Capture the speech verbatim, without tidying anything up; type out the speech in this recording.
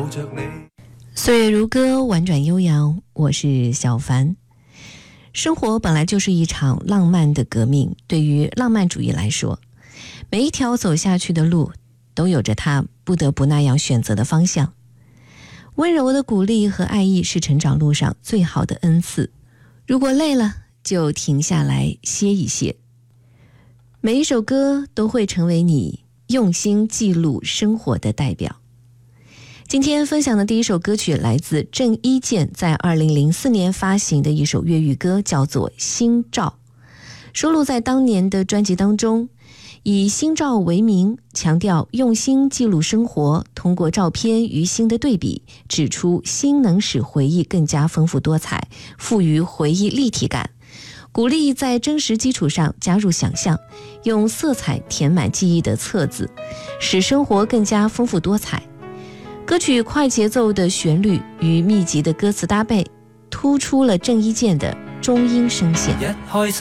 抱着你。 岁月如歌，婉转悠扬，我是小凡。生活本来就是一场浪漫的革命，对于浪漫主义来说，每一条走下去的路都有着它不得不那样选择的方向。温柔的鼓励和爱意是成长路上最好的恩赐，如果累了就停下来歇一歇。每一首歌都会成为你用心记录生活的代表。今天分享的第一首歌曲来自郑伊健在二零零四年发行的一首粤语歌，叫做《心照》，收录在当年的专辑当中。以心照为名，强调用心记录生活，通过照片与心的对比，指出心能使回忆更加丰富多彩，赋予回忆立体感，鼓励在真实基础上加入想象，用色彩填满记忆的册子，使生活更加丰富多彩。歌曲快节奏的旋律与密集的歌词搭配，突出了郑伊健的中音声线。 一開